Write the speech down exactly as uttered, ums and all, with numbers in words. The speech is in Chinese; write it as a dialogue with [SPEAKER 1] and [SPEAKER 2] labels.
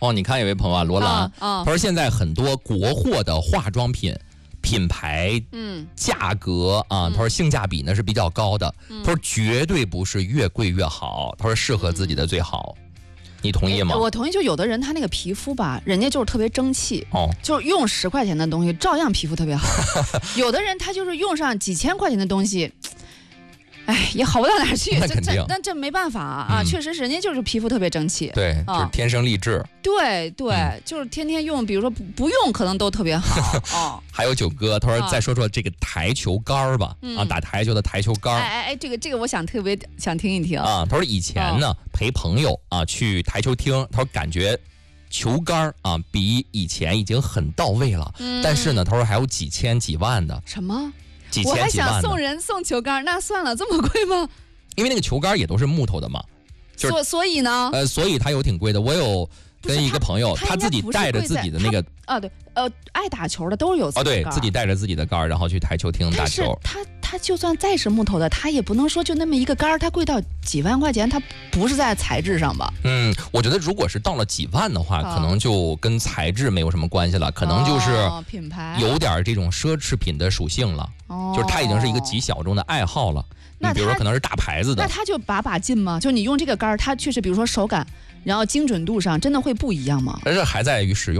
[SPEAKER 1] 哦，你看有位朋友啊，罗兰，
[SPEAKER 2] 啊啊、
[SPEAKER 1] 他说现在很多国货的化妆品。品牌，
[SPEAKER 2] 嗯，
[SPEAKER 1] 价格啊，他说性价比呢是比较高的，
[SPEAKER 2] 嗯、
[SPEAKER 1] 他说绝对不是越贵越好，他说适合自己的最好，嗯、你同意吗？
[SPEAKER 2] 我同意，就有的人他那个皮肤吧，人家就是特别争气，
[SPEAKER 1] 哦，
[SPEAKER 2] 就是用十块钱的东西照样皮肤特别好，有的人他就是用上几千块钱的东西。哎，也好不到哪儿去，
[SPEAKER 1] 那肯定，
[SPEAKER 2] 但这没办法啊，嗯、确实是人家就是皮肤特别争气，
[SPEAKER 1] 对，啊、就是天生丽质，
[SPEAKER 2] 对对、嗯，就是天天用，比如说不不用可能都特别好哦。
[SPEAKER 1] 还有九哥，他说再说说这个台球杆吧，嗯、啊，打台球的台球杆，
[SPEAKER 2] 哎哎哎，这个这个我想特别想听一听
[SPEAKER 1] 啊。他说以前呢、哦、陪朋友啊去台球厅，他说感觉球杆啊比以前已经很到位了，嗯、但是呢，他说还有几千几万的
[SPEAKER 2] 什么？
[SPEAKER 1] 几千几万
[SPEAKER 2] 我还想送人送球杆，那算了，这么贵吗？
[SPEAKER 1] 因为那个球杆也都是木头的嘛，就是
[SPEAKER 2] 所所以呢，
[SPEAKER 1] 呃，所以它有挺贵的。我有跟一个朋友，他, 他自己带着自己的那个
[SPEAKER 2] 啊，对，呃，爱打球的都是有自己的
[SPEAKER 1] 杆，哦，对自己带着自己的杆，然后去台球厅打球。
[SPEAKER 2] 他他就算再是木头的，他也不能说就那么一个杆，它贵到几万块钱，它不是在材质上吧？
[SPEAKER 1] 嗯，我觉得如果是到了几万的话，哦、可能就跟材质没有什么关系了，可能就是
[SPEAKER 2] 品牌
[SPEAKER 1] 有点这种奢侈品的属性了。哦，就是它已经是一个极小众的爱好了。
[SPEAKER 2] 那
[SPEAKER 1] 比如说可能是大牌子的，
[SPEAKER 2] 那它就把把劲吗？就你用这个杆，它确实，比如说手感，然后精准度上真的会不一样吗？
[SPEAKER 1] 但是还在于使用。